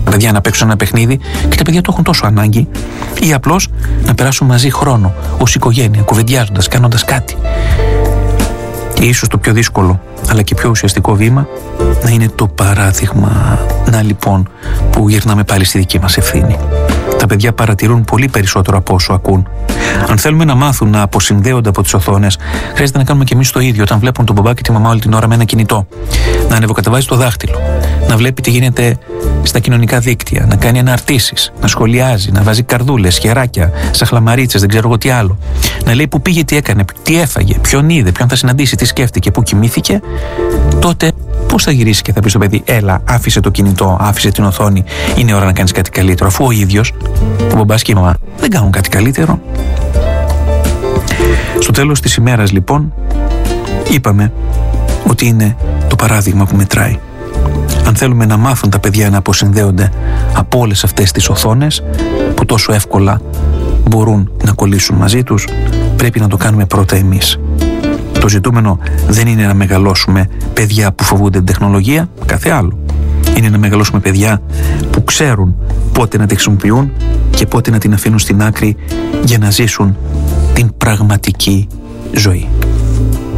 Τα παιδιά να παίξουν ένα παιχνίδι και τα παιδιά το έχουν τόσο ανάγκη, ή απλώς να περάσουν μαζί χρόνο ως οικογένεια, κουβεντιάζοντας, κάνοντας κάτι. Και ίσως το πιο δύσκολο αλλά και πιο ουσιαστικό βήμα να είναι το παράδειγμα. Να λοιπόν που γυρνάμε πάλι στη δική μας ευθύνη. Τα παιδιά παρατηρούν πολύ περισσότερο από όσο ακούν. Αν θέλουμε να μάθουν να αποσυνδέονται από τις οθόνες, χρειάζεται να κάνουμε και εμείς το ίδιο. Όταν βλέπουν τον μπαμπά και τη μαμά όλη την ώρα με ένα κινητό, να ανεβοκατεβάζει το δάχτυλο, να βλέπει τι γίνεται στα κοινωνικά δίκτυα, να κάνει αναρτήσεις, να σχολιάζει, να βάζει καρδούλες, χεράκια, σαχλαμαρίτσες, δεν ξέρω εγώ τι άλλο. Να λέει που πήγε, τι έκανε, τι έφαγε, ποιον είδε, ποιον θα συναντήσει, τι σκέφτηκε, πού κοιμήθηκε, τότε πώς θα γυρίσει και θα πει στο παιδί, έλα, άφησε το κινητό, άφησε την οθόνη, είναι ώρα να κάνεις κάτι καλύτερο, αφού ο ίδιος, ο μπαμπάς και η μαμά, δεν κάνουν κάτι καλύτερο. Στο τέλος της ημέρας λοιπόν, είπαμε ότι είναι το παράδειγμα που μετράει. Αν θέλουμε να μάθουν τα παιδιά να αποσυνδέονται από όλες αυτές τις οθόνες που τόσο εύκολα μπορούν να κολλήσουν μαζί τους, πρέπει να το κάνουμε πρώτα εμείς. Το ζητούμενο δεν είναι να μεγαλώσουμε παιδιά που φοβούνται την τεχνολογία, κάθε άλλο. Είναι να μεγαλώσουμε παιδιά που ξέρουν πότε να τη χρησιμοποιούν και πότε να την αφήνουν στην άκρη για να ζήσουν την πραγματική ζωή.